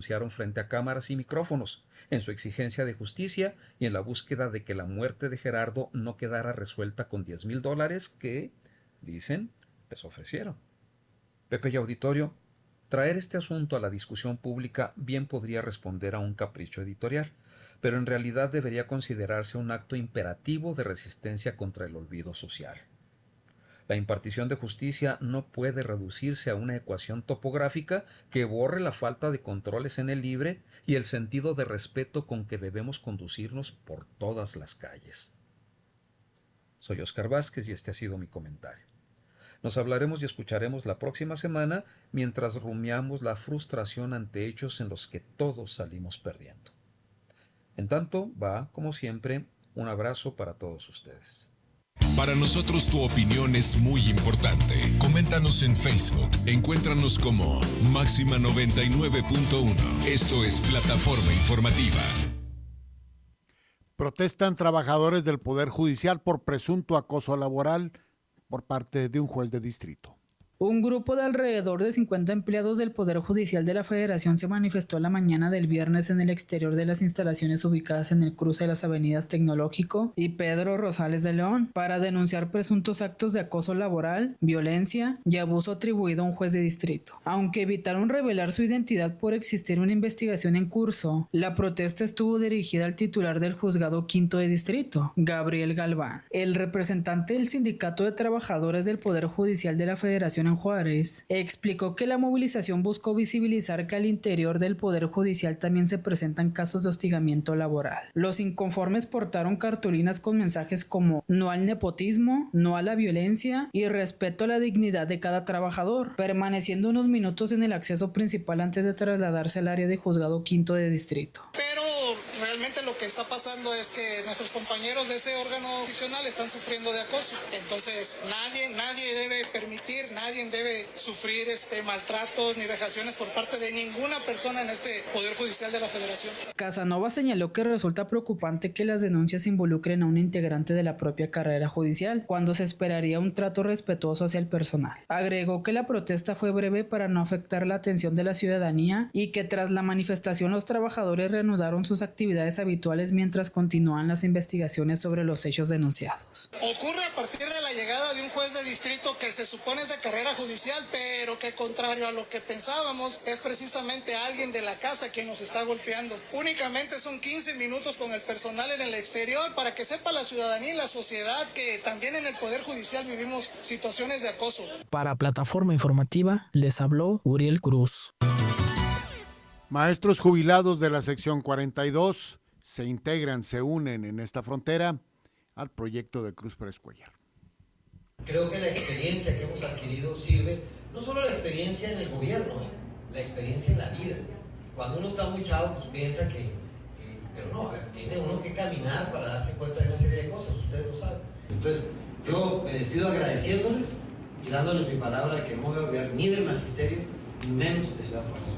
pronunciaron frente a cámaras y micrófonos, en su exigencia de justicia y en la búsqueda de que la muerte de Gerardo no quedara resuelta con $10,000 que, dicen, les ofrecieron. Pepe y auditorio, traer este asunto a la discusión pública bien podría responder a un capricho editorial, pero en realidad debería considerarse un acto imperativo de resistencia contra el olvido social. La impartición de justicia no puede reducirse a una ecuación topográfica que borre la falta de controles en el libre y el sentido de respeto con que debemos conducirnos por todas las calles. Soy Oscar Vázquez y este ha sido mi comentario. Nos hablaremos y escucharemos la próxima semana mientras rumiamos la frustración ante hechos en los que todos salimos perdiendo. En tanto, va, como siempre, un abrazo para todos ustedes. Para nosotros tu opinión es muy importante. Coméntanos en Facebook. Encuéntranos como Máxima 99.1. Esto es Plataforma Informativa. Protestan trabajadores del Poder Judicial por presunto acoso laboral por parte de un juez de distrito. Un grupo de alrededor de 50 empleados del Poder Judicial de la Federación se manifestó la mañana del viernes en el exterior de las instalaciones ubicadas en el cruce de las avenidas Tecnológico y Pedro Rosales de León para denunciar presuntos actos de acoso laboral, violencia y abuso atribuido a un juez de distrito. Aunque evitaron revelar su identidad por existir una investigación en curso, la protesta estuvo dirigida al titular del Juzgado Quinto de Distrito, Gabriel Galván. El representante del Sindicato de Trabajadores del Poder Judicial de la Federación en Juárez, explicó que la movilización buscó visibilizar que al interior del Poder Judicial también se presentan casos de hostigamiento laboral. Los inconformes portaron cartulinas con mensajes como "no al nepotismo", "no a la violencia" y "respeto a la dignidad de cada trabajador", permaneciendo unos minutos en el acceso principal antes de trasladarse al área de Juzgado Quinto de Distrito. Pero realmente lo que está pasando es que nuestros compañeros de ese órgano jurisdiccional están sufriendo de acoso. Entonces nadie debe permitir, nadie debe sufrir maltratos ni vejaciones por parte de ninguna persona en este Poder Judicial de la Federación. Casanova señaló que resulta preocupante que las denuncias involucren a un integrante de la propia carrera judicial, cuando se esperaría un trato respetuoso hacia el personal. Agregó que la protesta fue breve para no afectar la atención de la ciudadanía y que tras la manifestación los trabajadores reanudaron sus actividades habituales mientras continúan las investigaciones sobre los hechos denunciados. Ocurre a partir de la llegada de un juez de distrito que se supone es de carrera judicial, pero que contrario a lo que pensábamos, es precisamente alguien de la casa quien nos está golpeando. Únicamente son 15 minutos con el personal en el exterior para que sepa la ciudadanía y la sociedad que también en el Poder Judicial vivimos situaciones de acoso. Para Plataforma Informativa les habló Uriel Cruz. Maestros jubilados de la sección 42 se unen en esta frontera al proyecto de Cruz Pérez Cuellar. Creo que la experiencia que hemos adquirido sirve, no solo la experiencia en el gobierno, la experiencia en la vida. Cuando uno está muy chavo, pues piensa pero no, tiene uno que caminar para darse cuenta de una serie de cosas, ustedes lo saben. Entonces, yo me despido agradeciéndoles y dándoles mi palabra de que no voy a olvidar ni del magisterio, ni menos de Ciudad Juárez.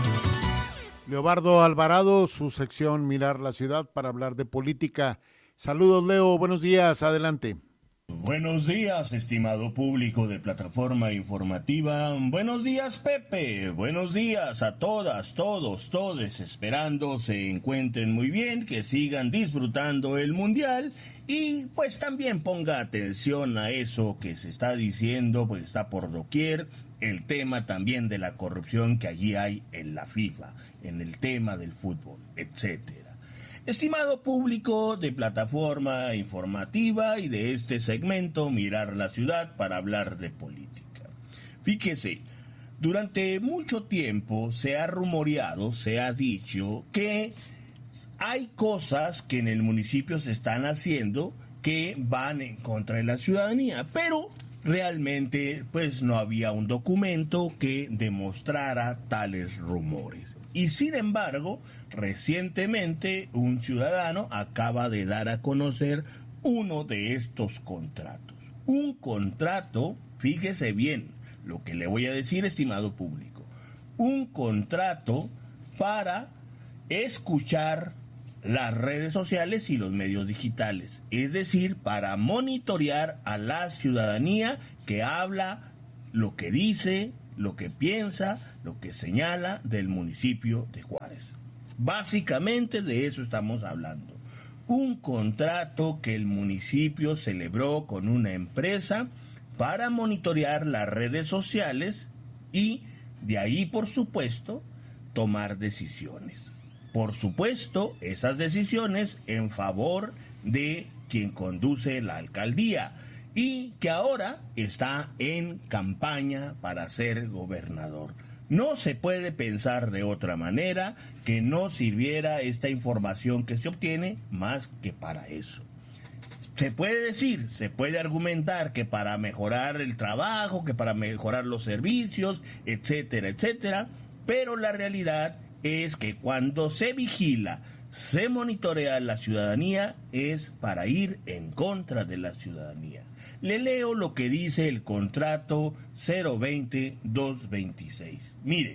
Leobardo Alvarado, su sección Mirar la Ciudad para hablar de política. Saludos, Leo, buenos días, adelante. Buenos días, estimado público de Plataforma Informativa. Buenos días, Pepe. Buenos días a todas, todos, todes. Esperando se encuentren muy bien, que sigan disfrutando el Mundial y pues también ponga atención a eso que se está diciendo, pues está por doquier, el tema también de la corrupción que allí hay en la FIFA, en el tema del fútbol, etcétera. Estimado público de Plataforma Informativa y de este segmento Mirar la Ciudad para hablar de política. Fíjese, durante mucho tiempo se ha rumoreado, se ha dicho que hay cosas que en el municipio se están haciendo que van en contra de la ciudadanía, pero realmente pues no había un documento que demostrara tales rumores. Y sin embargo, recientemente un ciudadano acaba de dar a conocer uno de estos contratos. Un contrato, fíjese bien lo que le voy a decir, estimado público, un contrato para escuchar las redes sociales y los medios digitales, es decir, para monitorear a la ciudadanía que habla, lo que dice, lo que piensa, lo que señala del municipio de Juárez. Básicamente de eso estamos hablando. Un contrato que el municipio celebró con una empresa para monitorear las redes sociales y de ahí, por supuesto, tomar decisiones. Por supuesto, esas decisiones en favor de quien conduce la alcaldía y que ahora está en campaña para ser gobernador. No se puede pensar de otra manera que no sirviera esta información que se obtiene más que para eso. Se puede decir, se puede argumentar que para mejorar el trabajo, que para mejorar los servicios, etcétera, etcétera, pero la realidad es que cuando se vigila, se monitorea a la ciudadanía, es para ir en contra de la ciudadanía. Le leo lo que dice el contrato 020-226. Mire,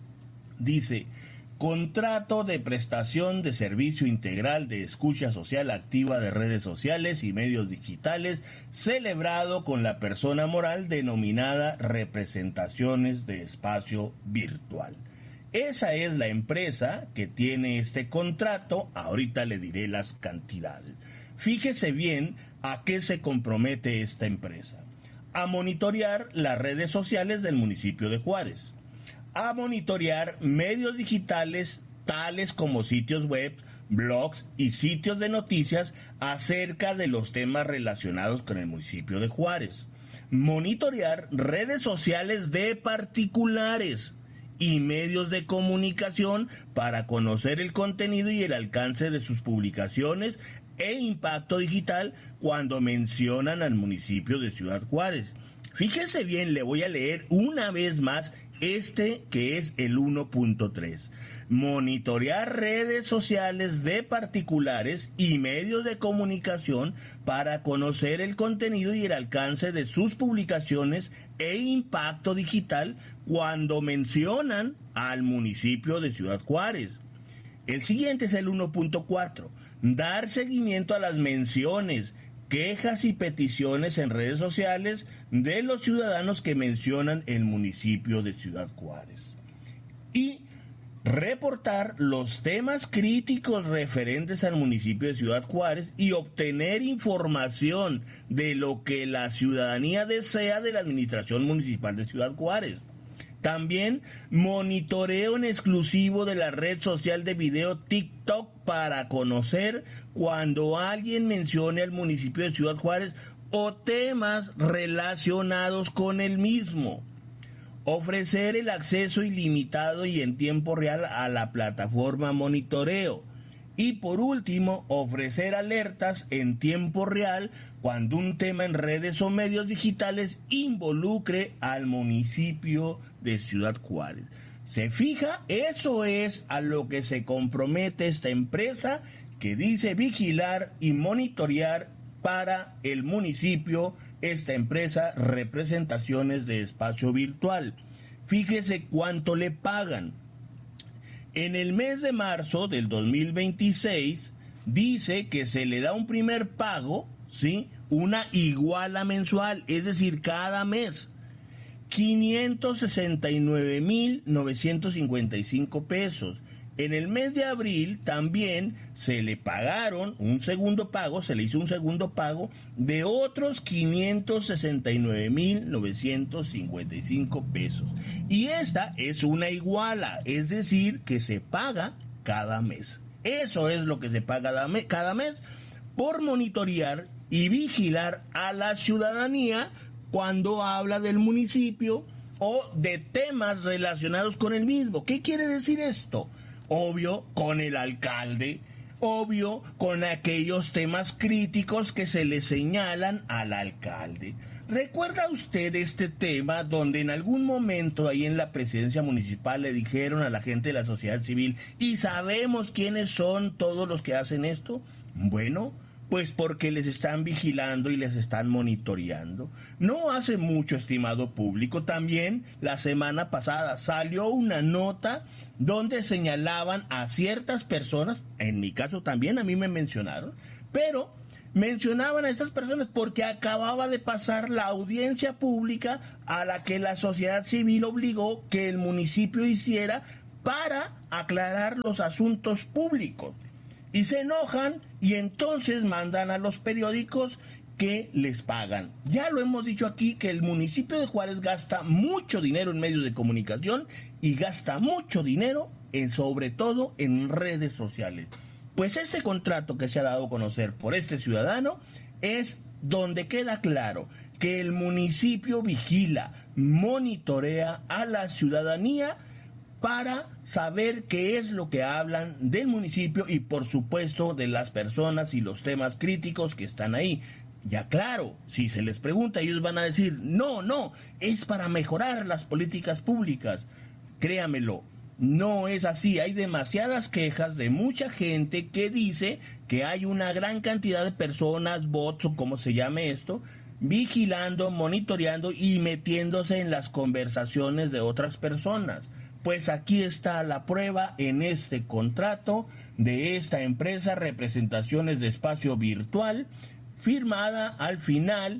dice: contrato de prestación de servicio integral de escucha social activa de redes sociales y medios digitales celebrado con la persona moral denominada Representaciones de Espacio Virtual. Esa es la empresa que tiene este contrato. Ahorita le diré las cantidades. Fíjese bien a qué se compromete esta empresa: a monitorear las redes sociales del municipio de Juárez, a monitorear medios digitales tales como sitios web, blogs y sitios de noticias acerca de los temas relacionados con el municipio de Juárez, monitorear redes sociales de particulares y medios de comunicación para conocer el contenido y el alcance de sus publicaciones e impacto digital cuando mencionan al municipio de Ciudad Juárez. Fíjese bien, le voy a leer una vez más que es el 1.3. Monitorear redes sociales de particulares y medios de comunicación para conocer el contenido y el alcance de sus publicaciones e impacto digital cuando mencionan al municipio de Ciudad Juárez. El siguiente es el 1.4. Dar seguimiento a las menciones, quejas y peticiones en redes sociales de los ciudadanos que mencionan el municipio de Ciudad Juárez. Y reportar los temas críticos referentes al municipio de Ciudad Juárez y obtener información de lo que la ciudadanía desea de la administración municipal de Ciudad Juárez. También monitoreo en exclusivo de la red social de video TikTok para conocer cuando alguien mencione al municipio de Ciudad Juárez o temas relacionados con el mismo. Ofrecer el acceso ilimitado y en tiempo real a la plataforma monitoreo. Y por último, ofrecer alertas en tiempo real cuando un tema en redes o medios digitales involucre al municipio de Ciudad Juárez. ¿Se fija? Eso es a lo que se compromete esta empresa que dice vigilar y monitorear para el municipio, esta empresa Representaciones de Espacio Virtual. Fíjese cuánto le pagan. En el mes de marzo del 2026 dice que se le da un primer pago, ¿sí? Una iguala mensual, es decir, cada mes, 569,955 pesos. En el mes de abril también se le pagaron un segundo pago, se le hizo un segundo pago de otros 569,955 pesos. Y esta es una iguala, es decir, que se paga cada mes. Eso es lo que se paga cada mes por monitorear y vigilar a la ciudadanía cuando habla del municipio o de temas relacionados con el mismo. ¿Qué quiere decir esto? Obvio, con el alcalde, obvio, con aquellos temas críticos que se le señalan al alcalde. ¿Recuerda usted este tema donde en algún momento ahí en la presidencia municipal le dijeron a la gente de la sociedad civil, ¿y sabemos quiénes son todos los que hacen esto? Bueno, pues porque les están vigilando y les están monitoreando. No hace mucho, estimado público, también la semana pasada salió una nota donde señalaban a ciertas personas, en mi caso también a mí me mencionaron, pero mencionaban a estas personas porque acababa de pasar la audiencia pública a la que la sociedad civil obligó que el municipio hiciera para aclarar los asuntos públicos. Y se enojan y entonces mandan a los periódicos que les pagan. Ya lo hemos dicho aquí que el municipio de Juárez gasta mucho dinero en medios de comunicación y gasta mucho dinero sobre todo en redes sociales. Pues este contrato que se ha dado a conocer por este ciudadano es donde queda claro que el municipio vigila, monitorea a la ciudadanía para saber qué es lo que hablan del municipio y por supuesto de las personas y los temas críticos que están ahí. Ya claro, si se les pregunta, ellos van a decir, no, es para mejorar las políticas públicas. Créamelo, no es así. Hay demasiadas quejas de mucha gente que dice que hay una gran cantidad de personas, bots o como se llame esto, vigilando, monitoreando y metiéndose en las conversaciones de otras personas. Pues aquí está la prueba en este contrato de esta empresa Representaciones de Espacio Virtual, firmada al final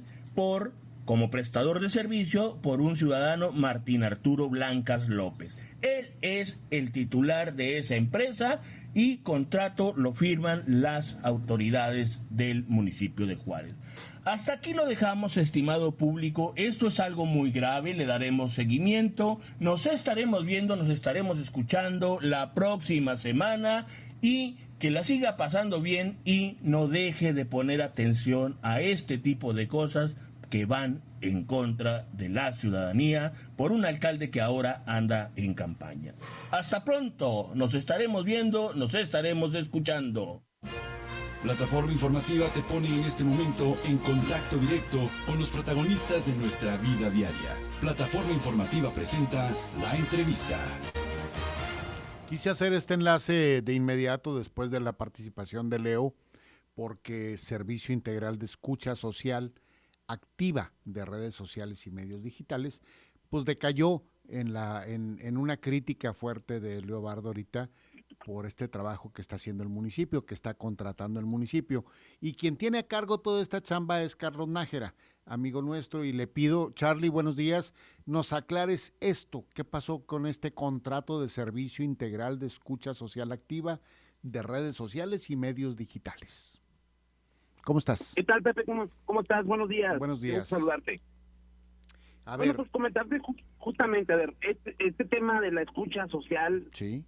como prestador de servicio por un ciudadano, Martín Arturo Blancas López. Él es el titular de esa empresa y contrato lo firman las autoridades del municipio de Juárez. Hasta aquí lo dejamos, estimado público. Esto es algo muy grave, le daremos seguimiento. Nos estaremos viendo, nos estaremos escuchando la próxima semana y que la siga pasando bien y no deje de poner atención a este tipo de cosas que van en contra de la ciudadanía por un alcalde que ahora anda en campaña. Hasta pronto, nos estaremos viendo, nos estaremos escuchando. Plataforma Informativa te pone en este momento en contacto directo con los protagonistas de nuestra vida diaria. Plataforma Informativa presenta La Entrevista. Quise hacer este enlace de inmediato después de la participación de Leo, porque Servicio Integral de Escucha Social Activa de Redes Sociales y Medios Digitales, pues decayó en una crítica fuerte de Leo Bardo ahorita por este trabajo que está haciendo el municipio, que está contratando el municipio. Y quien tiene a cargo toda esta chamba es Carlos Nájera, amigo nuestro, y le pido, Charlie, buenos días, nos aclares esto, ¿qué pasó con este contrato de Servicio Integral de Escucha Social Activa de Redes Sociales y Medios Digitales? ¿Cómo estás? ¿Qué tal, Pepe? ¿Cómo estás? Buenos días. Buenos días. Quiero saludarte. Bueno, pues comentarte justamente, a ver, este tema de la escucha social, sí,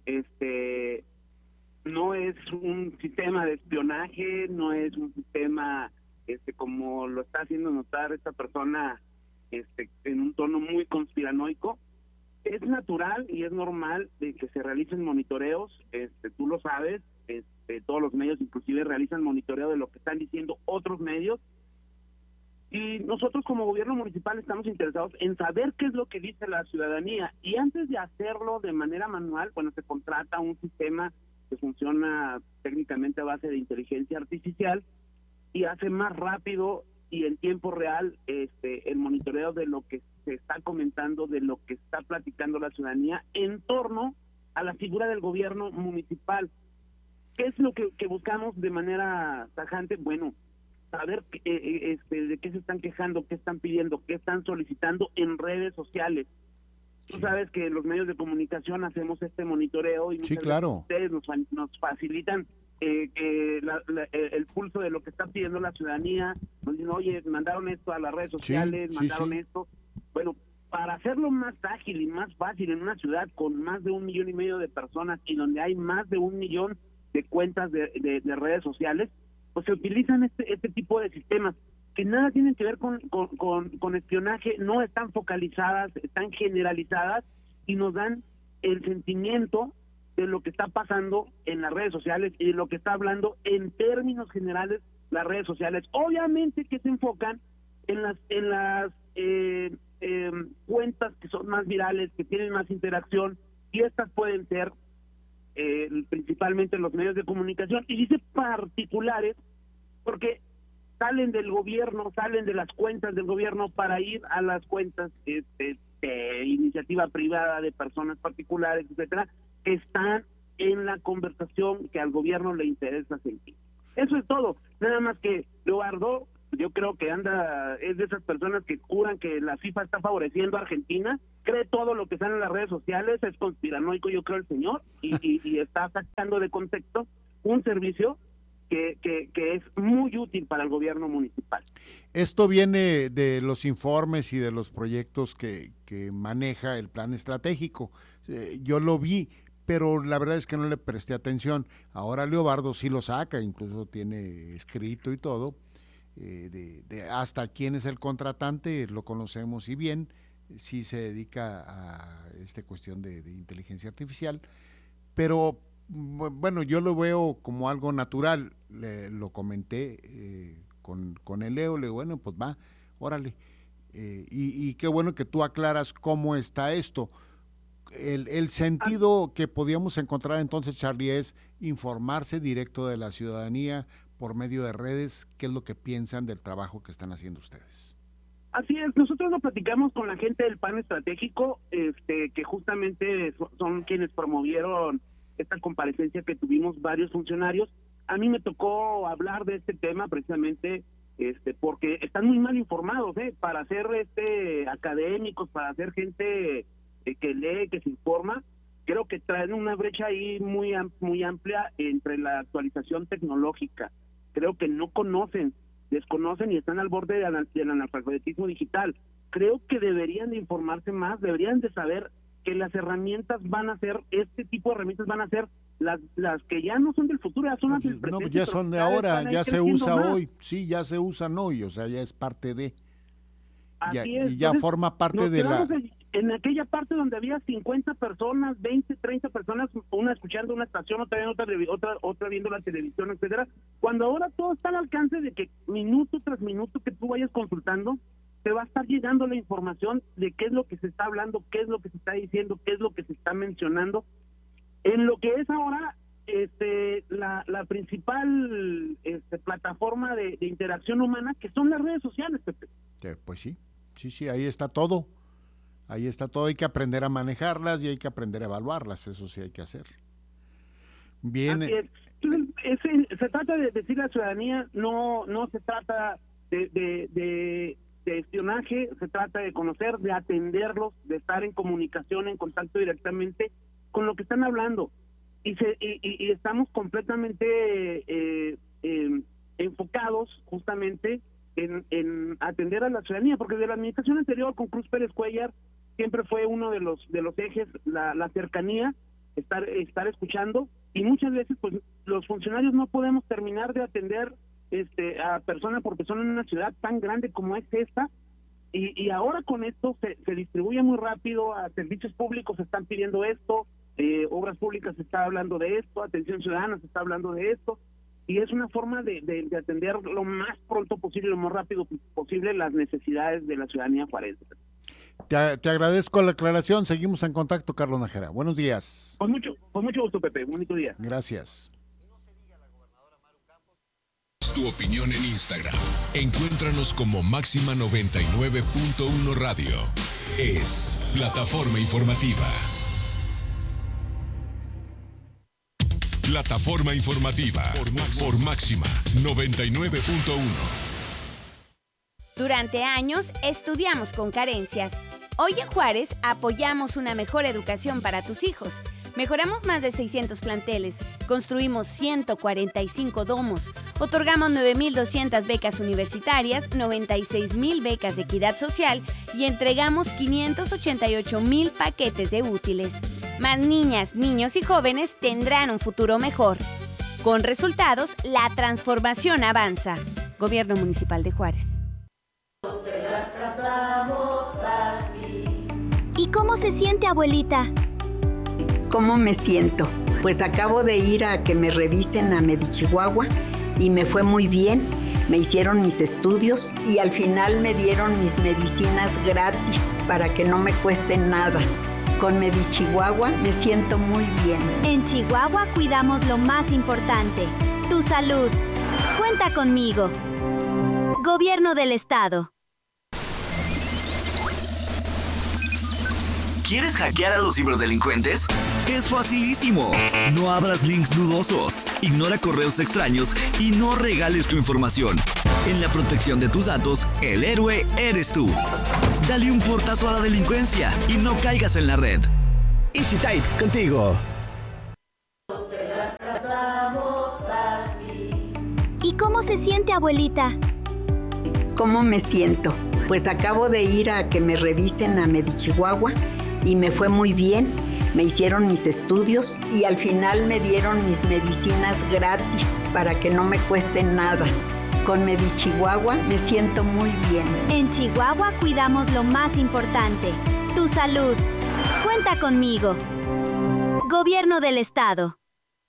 no es un sistema de espionaje, no es un sistema como lo está haciendo notar esta persona en un tono muy conspiranoico. Es natural y es normal de que se realicen monitoreos, tú lo sabes, todos los medios inclusive realizan monitoreo de lo que están diciendo otros medios. Y nosotros como gobierno municipal estamos interesados en saber qué es lo que dice la ciudadanía. Y antes de hacerlo de manera manual, se contrata un sistema que funciona técnicamente a base de inteligencia artificial y hace más rápido y en tiempo real el monitoreo de lo que se está comentando, de lo que está platicando la ciudadanía en torno a la figura del gobierno municipal. ¿Qué es lo que buscamos de manera tajante? Bueno, saber de qué se están quejando, qué están pidiendo, qué están solicitando en redes sociales. Tú sabes que los medios de comunicación hacemos este monitoreo y sí, claro, ustedes nos facilitan el pulso de lo que está pidiendo la ciudadanía. Nos dicen, oye, mandaron esto a las redes sociales, mandaron esto. Bueno, para hacerlo más ágil y más fácil en una ciudad con más de 1,5 millones de personas y donde hay más de 1 millón de cuentas de redes sociales, pues se utilizan este tipo de sistemas que nada tienen que ver con espionaje, no están focalizadas, están generalizadas y nos dan el sentimiento de lo que está pasando en las redes sociales y de lo que está hablando en términos generales las redes sociales. Obviamente que se enfocan en las cuentas que son más virales, que tienen más interacción, y estas pueden ser principalmente los medios de comunicación, y dice particulares porque salen del gobierno, salen de las cuentas del gobierno para ir a las cuentas de iniciativa privada de personas particulares, etcétera, que están en la conversación que al gobierno le interesa sentir. Eso es todo. Nada más que Leobardo, yo creo que es de esas personas que juran que la FIFA está favoreciendo a Argentina, cree todo lo que sale en las redes sociales, es conspiranoico, yo creo, el señor, y está sacando de contexto un servicio que es muy útil para el gobierno municipal. Esto viene de los informes y de los proyectos que maneja el plan estratégico. Yo lo vi, pero la verdad es que no le presté atención. Ahora Leobardo sí lo saca, incluso tiene escrito y todo, de hasta quién es el contratante, lo conocemos y bien, sí se dedica a esta cuestión de inteligencia artificial, pero bueno, yo lo veo como algo natural. Lo comenté con el Leo, le digo, bueno, pues va, órale, y qué bueno que tú aclaras cómo está esto. El sentido que podíamos encontrar entonces, Charlie, es informarse directo de la ciudadanía por medio de redes, qué es lo que piensan del trabajo que están haciendo ustedes. Así es, nosotros lo platicamos con la gente del plan estratégico, que justamente son quienes promovieron esta comparecencia que tuvimos varios funcionarios. A mí me tocó hablar de este tema precisamente porque están muy mal informados, para ser académicos, para ser gente que lee, que se informa. Creo que traen una brecha ahí muy amplia entre la actualización tecnológica. Creo que no desconocen y están al borde del analfabetismo digital. Creo que deberían de informarse más, deberían de saber que las herramientas van a ser, este tipo de herramientas van a ser las que ya no son del futuro, ya son las del presente. No, ya son de ahora, ya se usa hoy, sí, ya se usan hoy, o sea, ya es parte de, ya Entonces, forma parte de la... En aquella parte donde había 50 personas, 20, 30 personas, una escuchando una estación, otra viendo la televisión, etcétera, cuando ahora todo está al alcance de que minuto tras minuto que tú vayas consultando, te va a estar llegando la información de qué es lo que se está hablando, qué es lo que se está diciendo, qué es lo que se está mencionando. En lo que es ahora la principal plataforma de interacción humana, que son las redes sociales, Pepe. Pues sí, ahí está todo. Ahí está todo, hay que aprender a manejarlas y hay que aprender a evaluarlas, eso sí hay que hacer. Bien. Entonces, se trata de decirle a la ciudadanía, no se trata de espionaje, se trata de conocer, de atenderlos, de estar en comunicación, en contacto directamente con lo que están hablando. Y estamos completamente enfocados justamente en atender a la ciudadanía, porque de la administración anterior con Cruz Pérez Cuellar siempre fue uno de los ejes, la cercanía, estar escuchando, y muchas veces pues los funcionarios no podemos terminar de atender a persona por persona en una ciudad tan grande como es esta, y ahora con esto se distribuye muy rápido, a servicios públicos se están pidiendo esto, obras públicas se está hablando de esto, atención ciudadana se está hablando de esto, y es una forma de atender lo más pronto posible, lo más rápido posible las necesidades de la ciudadanía juarense. Te agradezco la aclaración, seguimos en contacto, Carlos Nájera. Buenos días. Con mucho gusto, Pepe, bonito día. Gracias. Tu opinión en Instagram. Encuéntranos como Máxima 99.1 Radio. Es Plataforma Informativa. Plataforma Informativa por Máxima 99.1. Durante años estudiamos con carencias. Hoy en Juárez apoyamos una mejor educación para tus hijos. Mejoramos más de 600 planteles, construimos 145 domos, otorgamos 9,200 becas universitarias, 96,000 becas de equidad social y entregamos 588,000 paquetes de útiles. Más niñas, niños y jóvenes tendrán un futuro mejor. Con resultados, la transformación avanza. Gobierno Municipal de Juárez. ¿Y cómo se siente, abuelita? ¿Cómo me siento? Pues acabo de ir a que me revisen a Medichihuahua y me fue muy bien. Me hicieron mis estudios y al final me dieron mis medicinas gratis para que no me cuesten nada. Con Medichihuahua me siento muy bien. En Chihuahua cuidamos lo más importante, tu salud. Cuenta conmigo. Gobierno del Estado. ¿Quieres hackear a los ciberdelincuentes? Es facilísimo. No abras links dudosos, ignora correos extraños y no regales tu información. En la protección de tus datos, el héroe eres tú. Dale un portazo a la delincuencia y no caigas en la red. EasyType, contigo. ¿Y cómo se siente, abuelita? ¿Cómo me siento? Pues acabo de ir a que me revisen a Medichihuahua y me fue muy bien. Me hicieron mis estudios y al final me dieron mis medicinas gratis para que no me cueste nada. Con Medichihuahua me siento muy bien. En Chihuahua cuidamos lo más importante, tu salud. Cuenta conmigo. Gobierno del Estado.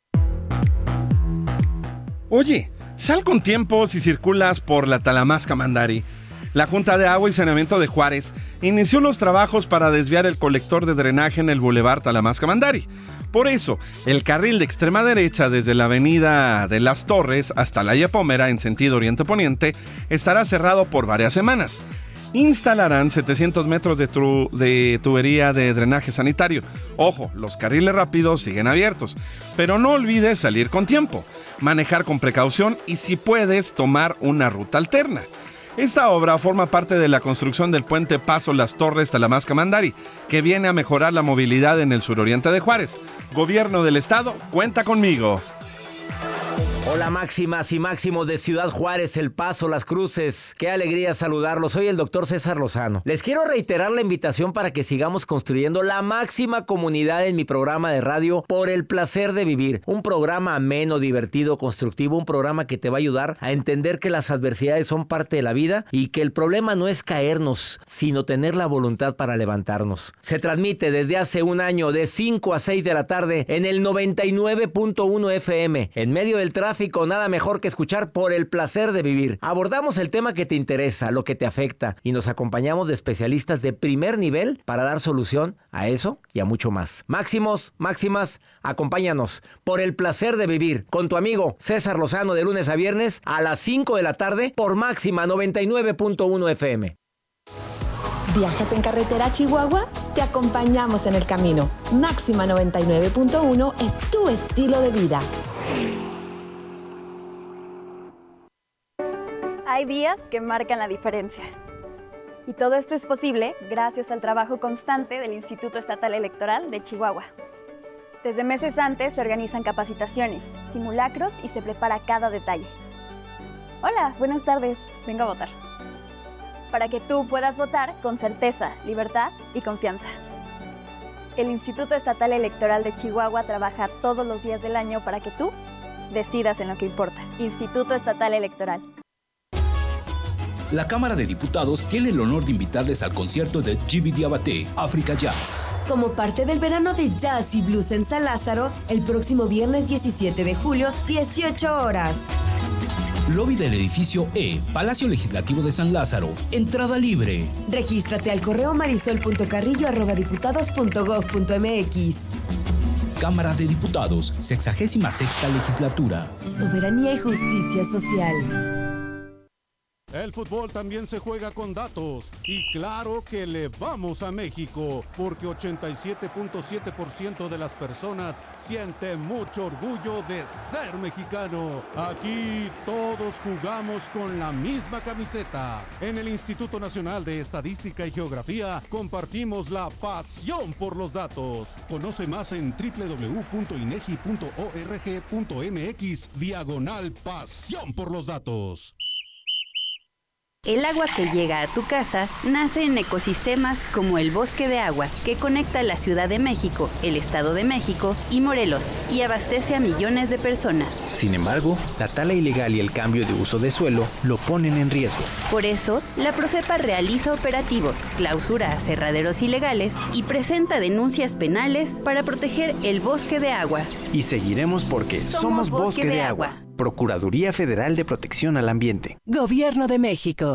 Oye, sal con tiempo si circulas por la Talamasca Mandari. La Junta de Agua y Saneamiento de Juárez inició los trabajos para desviar el colector de drenaje en el Boulevard Talamasca Mandari. Por eso, el carril de extrema derecha desde la avenida de Las Torres hasta la Yapómera en sentido oriente-poniente estará cerrado por varias semanas. Instalarán 700 metros de tubería de drenaje sanitario. Ojo, los carriles rápidos siguen abiertos, pero no olvides salir con tiempo, manejar con precaución y si puedes tomar una ruta alterna. Esta obra forma parte de la construcción del puente Paso Las Torres Talamasca Mandari, que viene a mejorar la movilidad en el suroriente de Juárez. Gobierno del Estado, cuenta conmigo. Hola máximas y máximos de Ciudad Juárez, El Paso, Las Cruces. Qué alegría saludarlos. Soy el doctor César Lozano. Les quiero reiterar la invitación para que sigamos construyendo la máxima comunidad en mi programa de radio Por el Placer de Vivir. Un programa ameno, divertido, constructivo, un programa que te va a ayudar a entender que las adversidades son parte de la vida y que el problema no es caernos, sino tener la voluntad para levantarnos. Se transmite desde hace un año de 5 a 6 de la tarde en el 99.1 FM. En medio del tráfico, nada mejor que escuchar Por el Placer de Vivir. Abordamos el tema que te interesa, lo que te afecta, y nos acompañamos de especialistas de primer nivel para dar solución a eso y a mucho más. Máximos, máximas, acompáñanos. Por el Placer de Vivir, con tu amigo César Lozano, de lunes a viernes a las 5 de la tarde por Máxima 99.1 FM. ¿Viajas en carretera a Chihuahua? Te acompañamos en el camino. Máxima 99.1 es tu estilo de vida. Hay días que marcan la diferencia. Y todo esto es posible gracias al trabajo constante del Instituto Estatal Electoral de Chihuahua. Desde meses antes se organizan capacitaciones, simulacros y se prepara cada detalle. Hola, buenas tardes, vengo a votar. Para que tú puedas votar con certeza, libertad y confianza. El Instituto Estatal Electoral de Chihuahua trabaja todos los días del año para que tú decidas en lo que importa. Instituto Estatal Electoral. La Cámara de Diputados tiene el honor de invitarles al concierto de Gibi Diabaté, África Jazz. Como parte del verano de Jazz y Blues en San Lázaro, el próximo viernes 17 de julio, 18 horas. Lobby del edificio E, Palacio Legislativo de San Lázaro. Entrada libre. Regístrate al correo marisol.carrillo@diputados.gov.mx. Cámara de Diputados, 66ª Legislatura. Soberanía y justicia social. El fútbol también se juega con datos y claro que le vamos a México porque 87.7% de las personas sienten mucho orgullo de ser mexicano. Aquí todos jugamos con la misma camiseta. En el Instituto Nacional de Estadística y Geografía compartimos la pasión por los datos. Conoce más en www.inegi.org.mx/pasión por los datos. El agua que llega a tu casa nace en ecosistemas como el Bosque de Agua, que conecta la Ciudad de México, el Estado de México y Morelos, y abastece a millones de personas. Sin embargo, la tala ilegal y el cambio de uso de suelo lo ponen en riesgo. Por eso, la Profepa realiza operativos, clausura aserraderos ilegales y presenta denuncias penales para proteger el Bosque de Agua. Y seguiremos porque somos Bosque de Agua. Procuraduría Federal de Protección al Ambiente. Gobierno de México.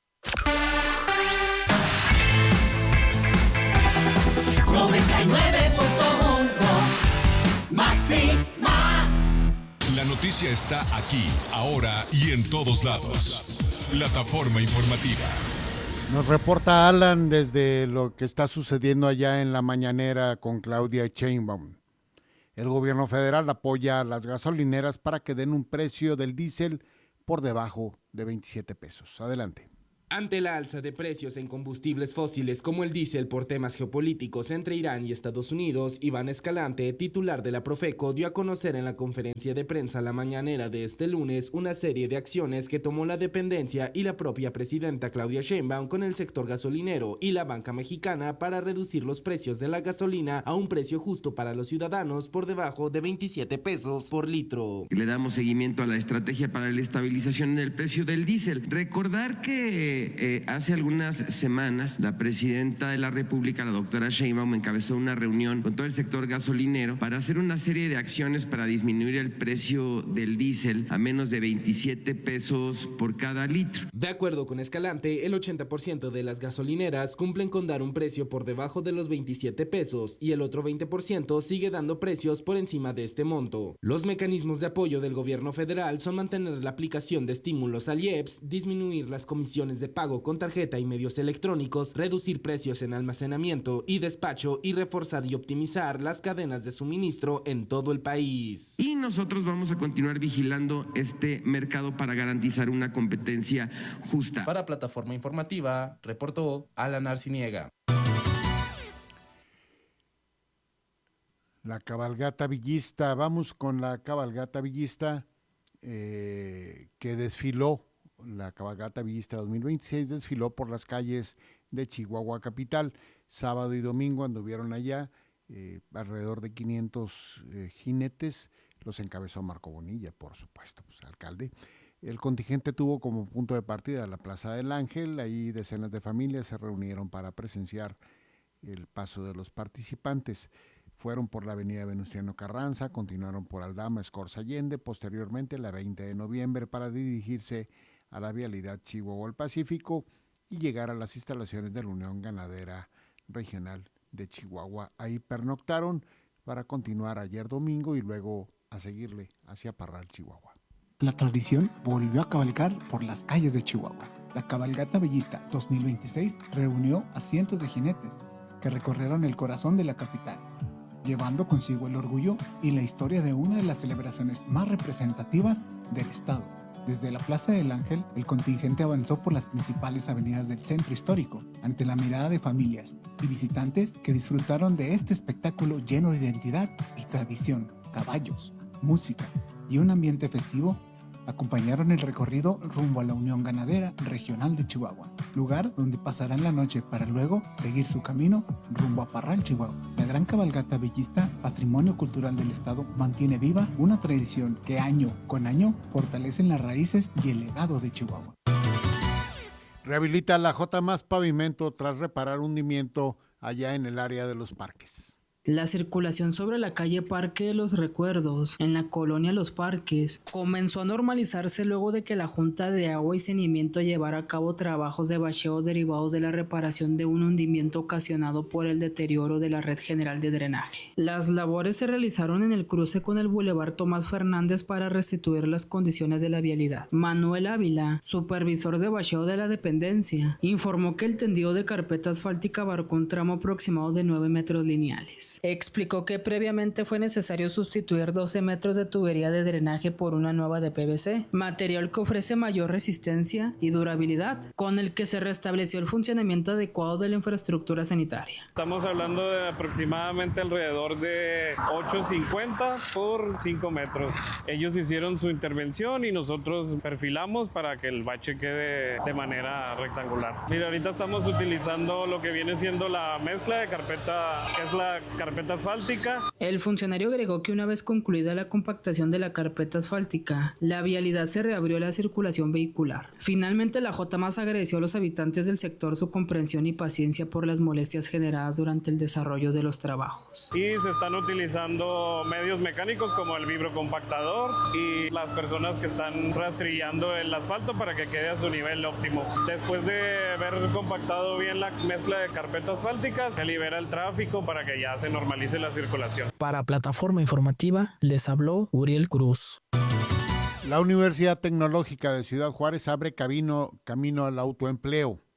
Máxima. La noticia está aquí, ahora y en todos lados. Plataforma informativa. Nos reporta Alan desde lo que está sucediendo allá en la mañanera con Claudia Sheinbaum. El gobierno federal apoya a las gasolineras para que den un precio del diésel por debajo de 27 pesos. Adelante. Ante la alza de precios en combustibles fósiles como el diésel por temas geopolíticos entre Irán y Estados Unidos, Iván Escalante, titular de la Profeco, dio a conocer en la conferencia de prensa la mañanera de este lunes una serie de acciones que tomó la dependencia y la propia presidenta Claudia Sheinbaum con el sector gasolinero y la banca mexicana para reducir los precios de la gasolina a un precio justo para los ciudadanos por debajo de 27 pesos por litro. Le damos seguimiento a la estrategia para la estabilización del precio del diésel. Recordar que hace algunas semanas la presidenta de la República, la doctora Sheinbaum, encabezó una reunión con todo el sector gasolinero para hacer una serie de acciones para disminuir el precio del diésel a menos de 27 pesos por cada litro. De acuerdo con Escalante, el 80% de las gasolineras cumplen con dar un precio por debajo de los 27 pesos y el otro 20% sigue dando precios por encima de este monto. Los mecanismos de apoyo del gobierno federal son mantener la aplicación de estímulos al IEPS, disminuir las comisiones de pago con tarjeta y medios electrónicos, reducir precios en almacenamiento y despacho y reforzar y optimizar las cadenas de suministro en todo el país. Y nosotros vamos a continuar vigilando este mercado para garantizar una competencia justa. Para Plataforma Informativa, reportó Alan Arciniega. La cabalgata villista, vamos con la cabalgata villista que desfiló. La cabalgata villista 2026 desfiló por las calles de Chihuahua capital. Sábado y domingo anduvieron allá alrededor de 500 jinetes. Los encabezó Marco Bonilla, por supuesto, pues, alcalde. El contingente tuvo como punto de partida la Plaza del Ángel. Ahí decenas de familias se reunieron para presenciar el paso de los participantes. Fueron por la avenida Venustiano Carranza, continuaron por Aldama, Escorza Allende, posteriormente la 20 de noviembre para dirigirse a la vialidad Chihuahua al Pacífico y llegar a las instalaciones de la Unión Ganadera Regional de Chihuahua. Ahí pernoctaron para continuar ayer domingo y luego a seguirle hacia Parral, Chihuahua. La tradición volvió a cabalgar por las calles de Chihuahua. La cabalgata villista 2026 reunió a cientos de jinetes que recorrieron el corazón de la capital, llevando consigo el orgullo y la historia de una de las celebraciones más representativas del estado. Desde la Plaza del Ángel, el contingente avanzó por las principales avenidas del centro histórico, ante la mirada de familias y visitantes que disfrutaron de este espectáculo lleno de identidad y tradición, caballos, música y un ambiente festivo. Acompañaron el recorrido rumbo a la Unión Ganadera Regional de Chihuahua, lugar donde pasarán la noche para luego seguir su camino rumbo a Parral, Chihuahua. La gran cabalgata villista, patrimonio cultural del estado, mantiene viva una tradición que año con año fortalecen las raíces y el legado de Chihuahua. Rehabilita la J+ Pavimento tras reparar hundimiento allá en el área de los parques. La circulación sobre la calle Parque de los Recuerdos, en la colonia Los Parques, comenzó a normalizarse luego de que la Junta de Agua y Saneamiento llevara a cabo trabajos de bacheo derivados de la reparación de un hundimiento ocasionado por el deterioro de la red general de drenaje. Las labores se realizaron en el cruce con el Boulevard Tomás Fernández para restituir las condiciones de la vialidad. Manuel Ávila, supervisor de bacheo de la dependencia, informó que el tendido de carpeta asfáltica abarcó un tramo aproximado de 9 metros lineales. Explicó que previamente fue necesario sustituir 12 metros de tubería de drenaje por una nueva de PVC, material que ofrece mayor resistencia y durabilidad, con el que se restableció el funcionamiento adecuado de la infraestructura sanitaria. Estamos hablando de aproximadamente alrededor de 8.50 por 5 metros. Ellos hicieron su intervención y nosotros perfilamos para que el bache quede de manera rectangular. Mira, ahorita estamos utilizando lo que viene siendo la mezcla de carpeta, que es la carpeta asfáltica. El funcionario agregó que una vez concluida la compactación de la carpeta asfáltica, la vialidad se reabrió a la circulación vehicular. Finalmente, la J+ agradeció a los habitantes del sector su comprensión y paciencia por las molestias generadas durante el desarrollo de los trabajos. Y se están utilizando medios mecánicos como el vibrocompactador y las personas que están rastrillando el asfalto para que quede a su nivel óptimo. Después de haber compactado bien la mezcla de carpeta asfáltica, se libera el tráfico para que ya se normalice la circulación. Para Plataforma Informativa, les habló Uriel Cruz. La Universidad Tecnológica de Ciudad Juárez abre camino al autoempleo.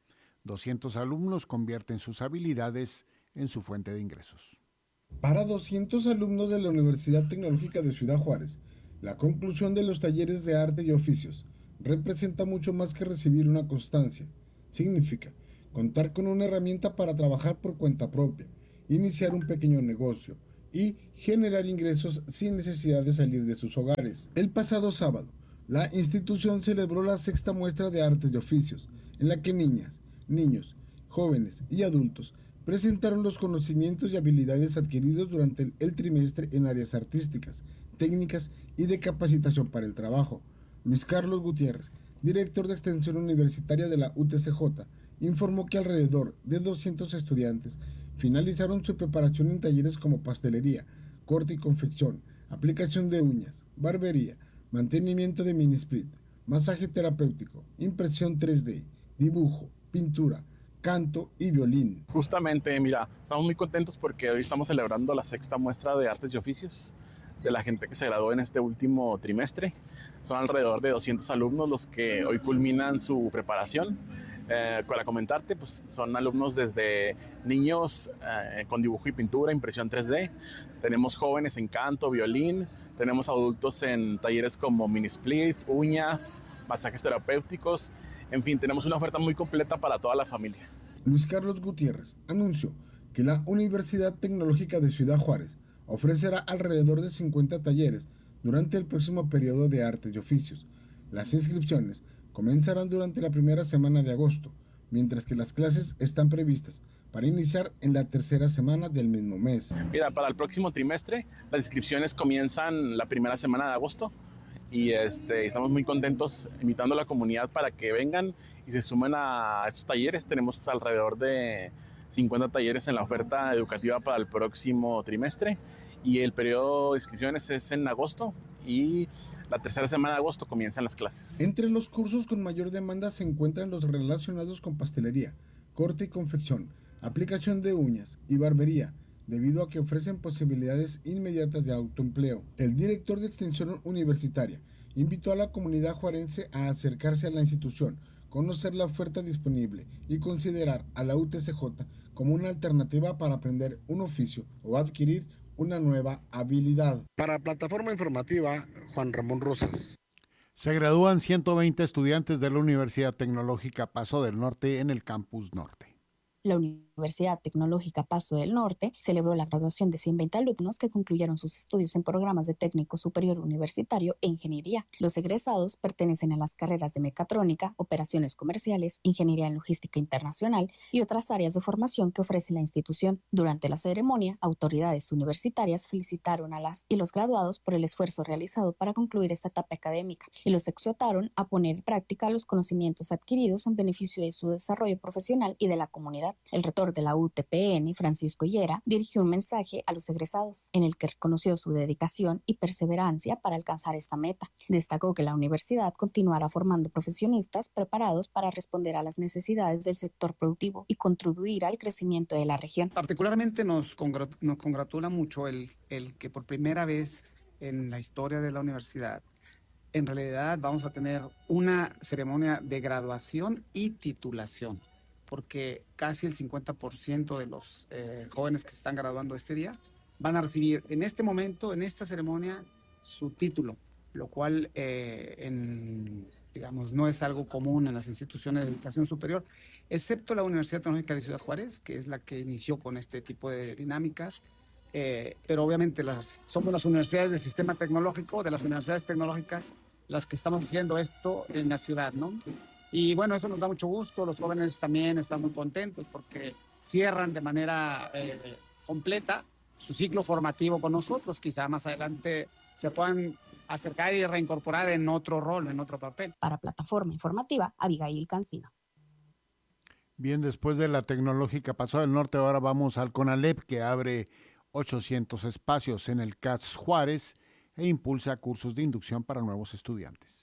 200 alumnos convierten sus habilidades en su fuente de ingresos. Para 200 alumnos de la Universidad Tecnológica de Ciudad Juárez, la conclusión de los talleres de arte y oficios representa mucho más que recibir una constancia. Significa contar con una herramienta para trabajar por cuenta propia, iniciar un pequeño negocio y generar ingresos sin necesidad de salir de sus hogares. El pasado sábado, la institución celebró la 6ª muestra de artes y oficios, en la que niñas, niños, jóvenes y adultos presentaron los conocimientos y habilidades adquiridos durante el trimestre en áreas artísticas, técnicas y de capacitación para el trabajo. Luis Carlos Gutiérrez, director de Extensión Universitaria de la UTCJ, informó que alrededor de 200 estudiantes finalizaron su preparación en talleres como pastelería, corte y confección, aplicación de uñas, barbería, mantenimiento de mini split, masaje terapéutico, impresión 3D, dibujo, pintura, canto y violín. Justamente, mira, estamos muy contentos porque hoy estamos celebrando la 6ª muestra de artes y oficios de la gente que se graduó en este último trimestre. Son alrededor de 200 alumnos los que hoy culminan su preparación. Para comentarte, pues son alumnos desde niños con dibujo y pintura, impresión 3D. Tenemos jóvenes en canto, violín. Tenemos adultos en talleres como mini splits, uñas, masajes terapéuticos. En fin, tenemos una oferta muy completa para toda la familia. Luis Carlos Gutiérrez anunció que la Universidad Tecnológica de Ciudad Juárez ofrecerá alrededor de 50 talleres durante el próximo periodo de artes y oficios. Las inscripciones comenzarán durante la primera semana de agosto, mientras que las clases están previstas para iniciar en la tercera semana del mismo mes. Mira, para el próximo trimestre las inscripciones comienzan la primera semana de agosto y estamos muy contentos invitando a la comunidad para que vengan y se sumen a estos talleres. Tenemos alrededor de 50 talleres en la oferta educativa para el próximo trimestre y el periodo de inscripciones es en agosto y la tercera semana de agosto comienzan las clases. Entre los cursos con mayor demanda se encuentran los relacionados con pastelería, corte y confección, aplicación de uñas y barbería, debido a que ofrecen posibilidades inmediatas de autoempleo. El director de Extensión Universitaria invitó a la comunidad juarense a acercarse a la institución, conocer la oferta disponible y considerar a la UTCJ como una alternativa para aprender un oficio o adquirir una nueva habilidad. Para Plataforma Informativa, Juan Ramón Rosas. Se gradúan 120 estudiantes de la Universidad Tecnológica Paso del Norte en el Campus Norte. La Universidad Tecnológica Paso del Norte celebró la graduación de 120 alumnos que concluyeron sus estudios en programas de técnico superior universitario e ingeniería. Los egresados pertenecen a las carreras de mecatrónica, operaciones comerciales, ingeniería en logística internacional y otras áreas de formación que ofrece la institución. Durante la ceremonia, autoridades universitarias felicitaron a las y los graduados por el esfuerzo realizado para concluir esta etapa académica y los exhortaron a poner en práctica los conocimientos adquiridos en beneficio de su desarrollo profesional y de la comunidad. El rector de la UTPN, Francisco Higuera, dirigió un mensaje a los egresados en el que reconoció su dedicación y perseverancia para alcanzar esta meta. Destacó que la universidad continuará formando profesionistas preparados para responder a las necesidades del sector productivo y contribuir al crecimiento de la región. Particularmente nos congratula mucho el que por primera vez en la historia de la universidad en realidad vamos a tener una ceremonia de graduación y titulación, porque casi el 50% de los jóvenes que se están graduando este día van a recibir en este momento, en esta ceremonia, su título, lo cual, digamos, no es algo común en las instituciones de educación superior, excepto la Universidad Tecnológica de Ciudad Juárez, que es la que inició con este tipo de dinámicas. Pero obviamente somos las universidades del sistema tecnológico, de las universidades tecnológicas, las que estamos haciendo esto en la ciudad, ¿no? Y bueno, eso nos da mucho gusto. Los jóvenes también están muy contentos porque cierran de manera completa su ciclo formativo con nosotros. Quizá más adelante se puedan acercar y reincorporar en otro rol, en otro papel. Para Plataforma Informativa, Abigail Cancino. Bien, después de la Tecnológica Paso del Norte, ahora vamos al CONALEP, que abre 800 espacios en el CATS Juárez e impulsa cursos de inducción para nuevos estudiantes.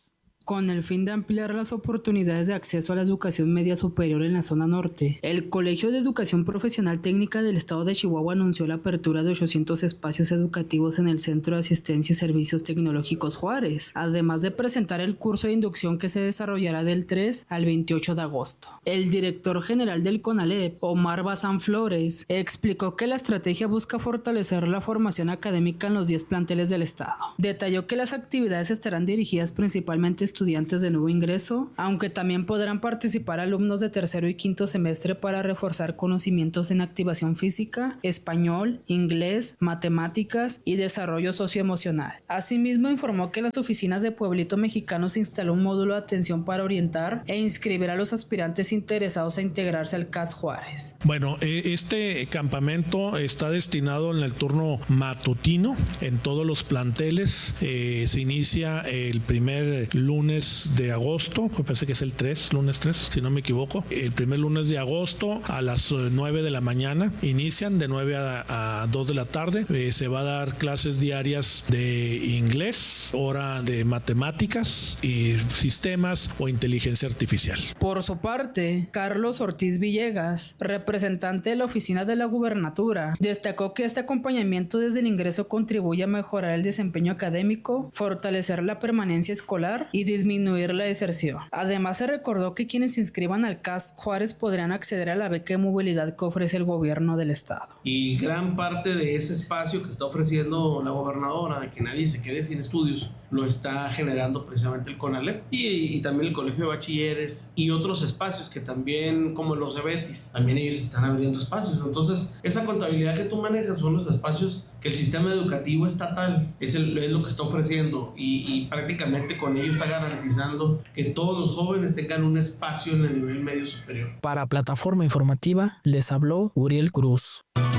Con el fin de ampliar las oportunidades de acceso a la educación media superior en la zona norte, el Colegio de Educación Profesional Técnica del Estado de Chihuahua anunció la apertura de 800 espacios educativos en el Centro de Asistencia y Servicios Tecnológicos Juárez, además de presentar el curso de inducción que se desarrollará del 3 al 28 de agosto. El director general del CONALEP, Omar Bazán Flores, explicó que la estrategia busca fortalecer la formación académica en los 10 planteles del estado. Detalló que las actividades estarán dirigidas principalmente a estudiantes de nuevo ingreso, aunque también podrán participar alumnos de tercero y quinto semestre para reforzar conocimientos en activación física, español, inglés, matemáticas y desarrollo socioemocional. Asimismo, informó que en las oficinas de Pueblito Mexicano se instaló un módulo de atención para orientar e inscribir a los aspirantes interesados a integrarse al CAS Juárez. Bueno, este campamento está destinado en el turno matutino en todos los planteles. Se inicia el primer lunes de agosto, me parece que es el 3, lunes 3, si no me equivoco. El primer lunes de agosto a las 9 de la mañana inician, de 9 a 2 de la tarde. Se va a dar clases diarias de inglés, hora de matemáticas y sistemas o inteligencia artificial. Por su parte, Carlos Ortiz Villegas, representante de la oficina de la gubernatura, destacó que este acompañamiento desde el ingreso contribuye a mejorar el desempeño académico, fortalecer la permanencia escolar y disminuir la deserción. Además, se recordó que quienes se inscriban al CAS Juárez podrán acceder a la beca de movilidad que ofrece el gobierno del estado. Y gran parte de ese espacio que está ofreciendo la gobernadora, de que nadie se quede sin estudios, lo está generando precisamente el CONALEP y también el Colegio de Bachilleres y otros espacios que también, como los de Betis, también ellos están abriendo espacios. Entonces, esa contabilidad que tú manejas son los espacios que el sistema educativo estatal es lo que está ofreciendo y prácticamente con ello está garantizando que todos los jóvenes tengan un espacio en el nivel medio superior. Para Plataforma Informativa les habló Uriel Cruz.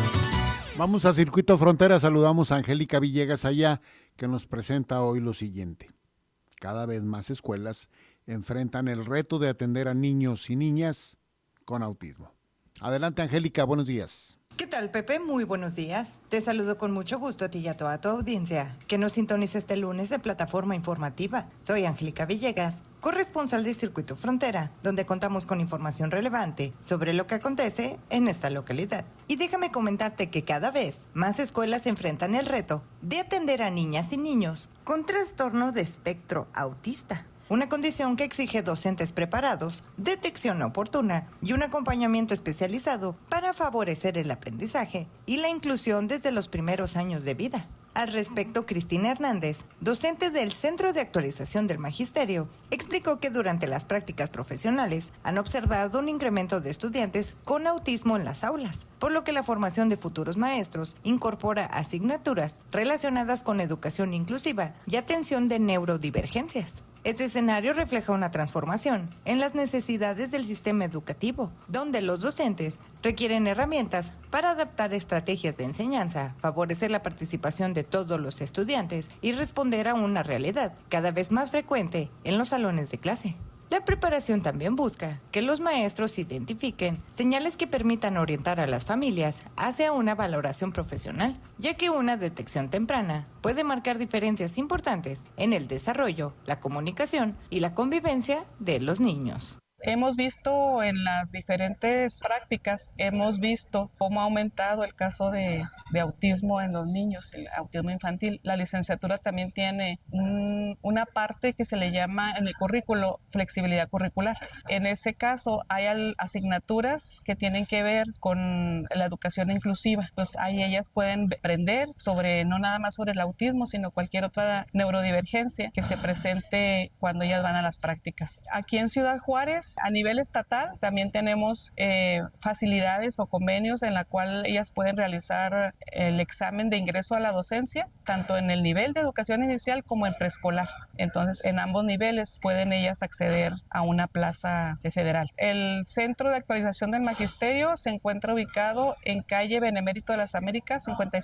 Vamos a Circuito Frontera, saludamos a Angélica Villegas allá, que nos presenta hoy lo siguiente. Cada vez más escuelas enfrentan el reto de atender a niños y niñas con autismo. Adelante, Angélica, buenos días. ¿Qué tal, Pepe? Muy buenos días. Te saludo con mucho gusto a ti y a toda tu audiencia que nos sintoniza este lunes de Plataforma Informativa. Soy Angélica Villegas, corresponsal de Circuito Frontera, donde contamos con información relevante sobre lo que acontece en esta localidad. Y déjame comentarte que cada vez más escuelas enfrentan el reto de atender a niñas y niños con trastorno de espectro autista. Una condición que exige docentes preparados, detección oportuna y un acompañamiento especializado para favorecer el aprendizaje y la inclusión desde los primeros años de vida. Al respecto, Cristina Hernández, docente del Centro de Actualización del Magisterio, explicó que durante las prácticas profesionales han observado un incremento de estudiantes con autismo en las aulas, por lo que la formación de futuros maestros incorpora asignaturas relacionadas con educación inclusiva y atención de neurodivergencias. Este escenario refleja una transformación en las necesidades del sistema educativo, donde los docentes requieren herramientas para adaptar estrategias de enseñanza, favorecer la participación de todos los estudiantes y responder a una realidad cada vez más frecuente en los salones de clase. La preparación también busca que los maestros identifiquen señales que permitan orientar a las familias hacia una valoración profesional, ya que una detección temprana puede marcar diferencias importantes en el desarrollo, la comunicación y la convivencia de los niños. Hemos visto en las diferentes prácticas, hemos visto cómo ha aumentado el caso de autismo en los niños, el autismo infantil. La licenciatura también tiene una parte que se le llama en el currículo flexibilidad curricular. En ese caso hay asignaturas que tienen que ver con la educación inclusiva. Pues ahí ellas pueden aprender no nada más sobre el autismo, sino cualquier otra neurodivergencia que se presente cuando ellas van a las prácticas. Aquí en Ciudad Juárez, a nivel estatal, también tenemos facilidades o convenios en la cual ellas pueden realizar el examen de ingreso a la docencia, tanto en el nivel de educación inicial como en preescolar. Entonces, en ambos niveles pueden ellas acceder a una plaza de federal. El Centro de Actualización del Magisterio se encuentra ubicado en calle Benemérito de las Américas,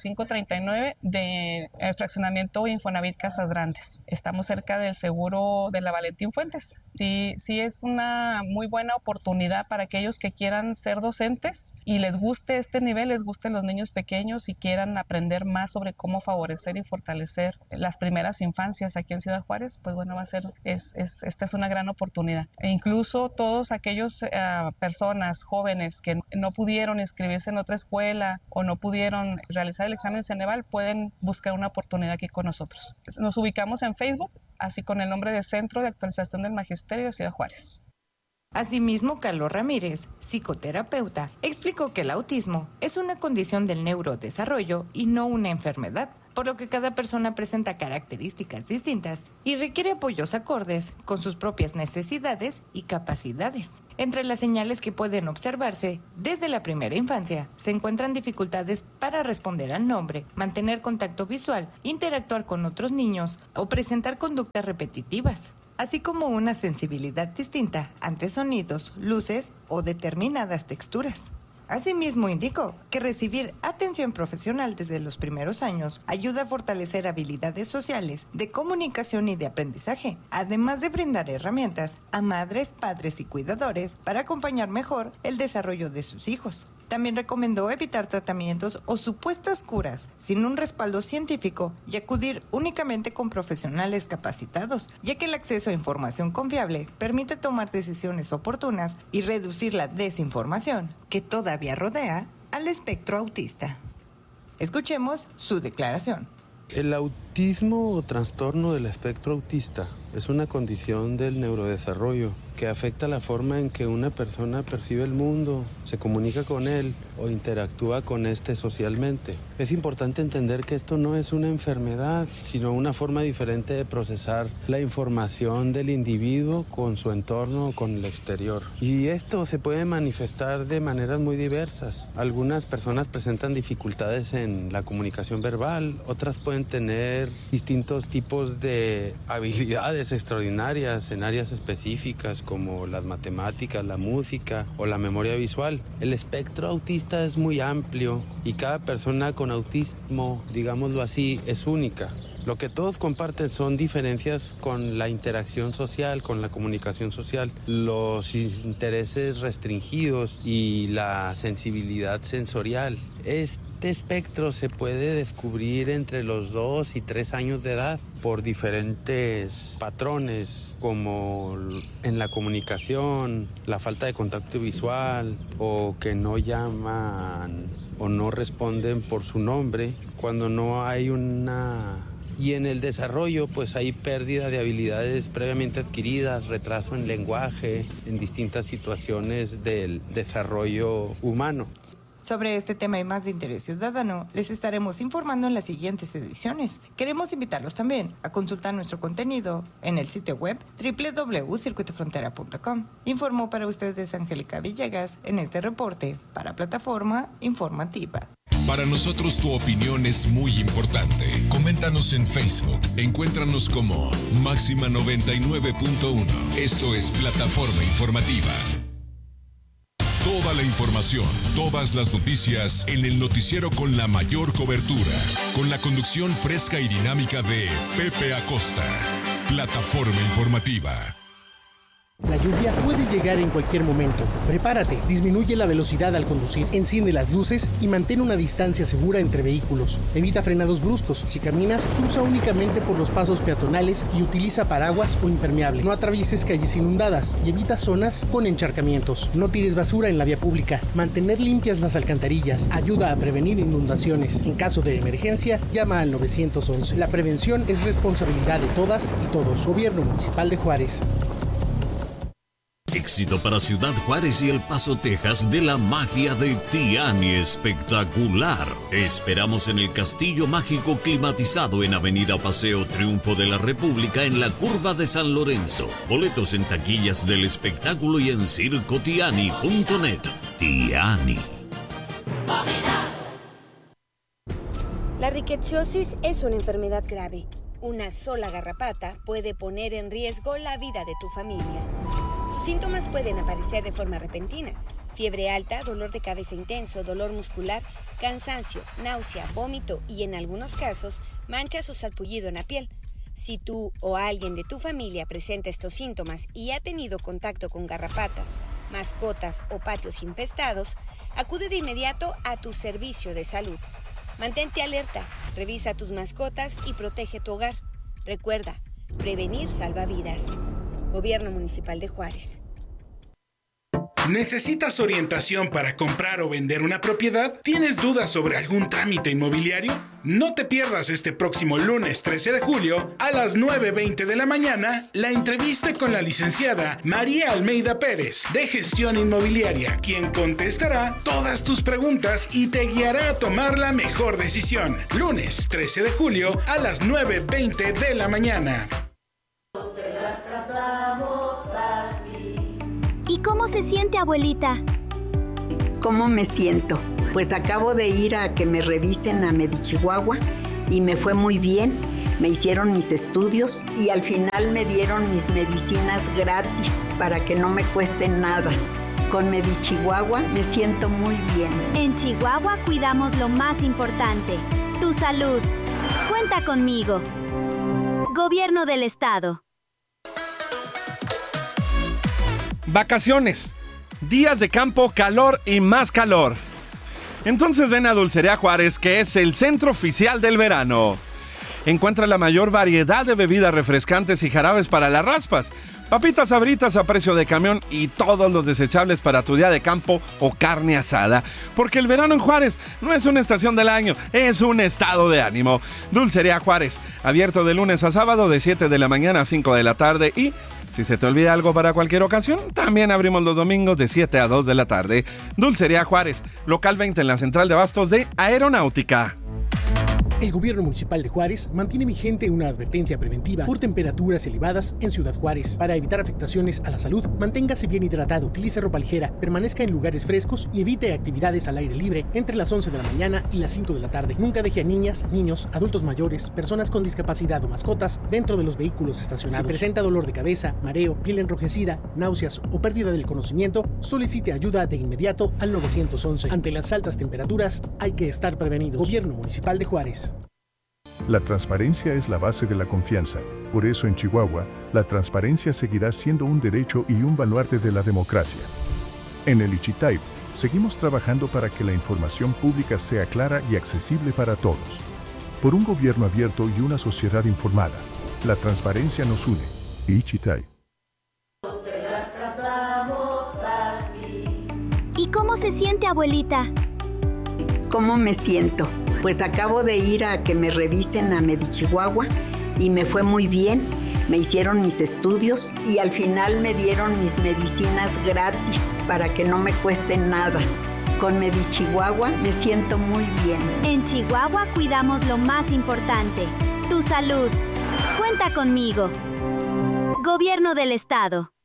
5539 de fraccionamiento Infonavit Casas Grandes. Estamos cerca del seguro de la Valentín Fuentes. Sí es una muy buena oportunidad para aquellos que quieran ser docentes y les guste este nivel, les gusten los niños pequeños y quieran aprender más sobre cómo favorecer y fortalecer las primeras infancias aquí en Ciudad Ciudad Juárez, pues bueno, esta es una gran oportunidad. E incluso todos aquellos personas jóvenes que no pudieron inscribirse en otra escuela o no pudieron realizar el examen Ceneval pueden buscar una oportunidad aquí con nosotros. Nos ubicamos en Facebook, así con el nombre de Centro de Actualización del Magisterio de Ciudad Juárez. Asimismo, Carlos Ramírez, psicoterapeuta, explicó que el autismo es una condición del neurodesarrollo y no una enfermedad, por lo que cada persona presenta características distintas y requiere apoyos acordes con sus propias necesidades y capacidades. Entre las señales que pueden observarse desde la primera infancia se encuentran dificultades para responder al nombre, mantener contacto visual, interactuar con otros niños o presentar conductas repetitivas, así como una sensibilidad distinta ante sonidos, luces o determinadas texturas. Asimismo, indicó que recibir atención profesional desde los primeros años ayuda a fortalecer habilidades sociales, de comunicación y de aprendizaje, además de brindar herramientas a madres, padres y cuidadores para acompañar mejor el desarrollo de sus hijos. También recomendó evitar tratamientos o supuestas curas sin un respaldo científico y acudir únicamente con profesionales capacitados, ya que el acceso a información confiable permite tomar decisiones oportunas y reducir la desinformación que todavía rodea al espectro autista. Escuchemos su declaración. El autismo o trastorno del espectro autista es una condición del neurodesarrollo que afecta la forma en que una persona percibe el mundo, se comunica con él o interactúa con este socialmente. Es importante entender que esto no es una enfermedad, sino una forma diferente de procesar la información del individuo con su entorno o con el exterior. Y esto se puede manifestar de maneras muy diversas. Algunas personas presentan dificultades en la comunicación verbal, otras pueden tener distintos tipos de habilidades extraordinarias en áreas específicas como las matemáticas, la música o la memoria visual. El espectro autista es muy amplio y cada persona con autismo, digámoslo así, es única. Lo que todos comparten son diferencias con la interacción social, con la comunicación social, los intereses restringidos y la sensibilidad sensorial. Este espectro se puede descubrir entre los 2 y 3 años de edad por diferentes patrones como en la comunicación, la falta de contacto visual o que no llaman o no responden por su nombre cuando no hay una... Y en el desarrollo, pues hay pérdida de habilidades previamente adquiridas, retraso en lenguaje, en distintas situaciones del desarrollo humano. Sobre este tema y más de interés ciudadano, les estaremos informando en las siguientes ediciones. Queremos invitarlos también a consultar nuestro contenido en el sitio web www.circuitofrontera.com. Informó para ustedes Angélica Villegas en este reporte para Plataforma Informativa. Para nosotros tu opinión es muy importante. Coméntanos en Facebook. Encuéntranos como Máxima 99.1. Esto es Plataforma Informativa. Toda la información, todas las noticias en el noticiero con la mayor cobertura. Con la conducción fresca y dinámica de Pepe Acosta. Plataforma Informativa. La lluvia puede llegar en cualquier momento. Prepárate, disminuye la velocidad al conducir, enciende las luces y mantén una distancia segura entre vehículos. Evita frenados bruscos. Si caminas, cruza únicamente por los pasos peatonales y utiliza paraguas o impermeable. No atravieses calles inundadas y evita zonas con encharcamientos. No tires basura en la vía pública. Mantener limpias las alcantarillas ayuda a prevenir inundaciones. En caso de emergencia, llama al 911. La prevención es responsabilidad de todas y todos. Gobierno Municipal de Juárez. Éxito para Ciudad Juárez y El Paso, Texas, de la magia de Tiani Espectacular. Te esperamos en el Castillo Mágico climatizado en Avenida Paseo Triunfo de la República en la curva de San Lorenzo. Boletos en taquillas del espectáculo y en circotiani.net. Tiani. La rickettsiosis es una enfermedad grave. Una sola garrapata puede poner en riesgo la vida de tu familia. Sus síntomas pueden aparecer de forma repentina: fiebre alta, dolor de cabeza intenso, dolor muscular, cansancio, náusea, vómito y en algunos casos manchas o sarpullido en la piel. Si tú o alguien de tu familia presenta estos síntomas y ha tenido contacto con garrapatas, mascotas o patios infestados, acude de inmediato a tu servicio de salud. Mantente alerta, revisa tus mascotas y protege tu hogar. Recuerda, Prevenir salva vidas. Gobierno Municipal de Juárez. ¿Necesitas orientación para comprar o vender una propiedad? ¿Tienes dudas sobre algún trámite inmobiliario? No te pierdas este próximo lunes 13 de julio a las 9:20 de la mañana la entrevista con la licenciada María Almeida Pérez de Gestión Inmobiliaria, quien contestará todas tus preguntas y te guiará a tomar la mejor decisión. Lunes 13 de julio a las 9:20 de la mañana. ¿Y cómo se siente, abuelita? ¿Cómo me siento? Pues acabo de ir a que me revisen a Medichihuahua y me fue muy bien. Me hicieron mis estudios y al final me dieron mis medicinas gratis para que no me cuesten nada. Con Medichihuahua me siento muy bien. En Chihuahua cuidamos lo más importante, tu salud. Cuenta conmigo. Gobierno del Estado. Vacaciones, días de campo, calor y más calor. Entonces ven a Dulcería Juárez, que es el centro oficial del verano. Encuentra la mayor variedad de bebidas refrescantes y jarabes para las raspas, papitas Sabritas a precio de camión y todos los desechables para tu día de campo o carne asada. Porque el verano en Juárez no es una estación del año, es un estado de ánimo. Dulcería Juárez, abierto de lunes a sábado de 7 de la mañana a 5 de la tarde y... si se te olvida algo para cualquier ocasión, también abrimos los domingos de 7 a 2 de la tarde. Dulcería Juárez, local 20 en la central de abastos de Aeronáutica. El Gobierno Municipal de Juárez mantiene vigente una advertencia preventiva por temperaturas elevadas en Ciudad Juárez. Para evitar afectaciones a la salud, manténgase bien hidratado, utilice ropa ligera, permanezca en lugares frescos y evite actividades al aire libre entre las 11 de la mañana y las 5 de la tarde. Nunca deje a niñas, niños, adultos mayores, personas con discapacidad o mascotas dentro de los vehículos estacionados. Si presenta dolor de cabeza, mareo, piel enrojecida, náuseas o pérdida del conocimiento, solicite ayuda de inmediato al 911. Ante las altas temperaturas, hay que estar prevenidos. Gobierno Municipal de Juárez. La transparencia es la base de la confianza. Por eso en Chihuahua, la transparencia seguirá siendo un derecho y un baluarte de la democracia. En el Ichitay, seguimos trabajando para que la información pública sea clara y accesible para todos. Por un gobierno abierto y una sociedad informada, la transparencia nos une. Ichitay. ¿Y cómo se siente, abuelita? ¿Cómo me siento? Pues acabo de ir a que me revisen a Medichihuahua y me fue muy bien. Me hicieron mis estudios y al final me dieron mis medicinas gratis para que no me cuesten nada. Con Medichihuahua me siento muy bien. En Chihuahua cuidamos lo más importante, tu salud. Cuenta conmigo. Gobierno del Estado.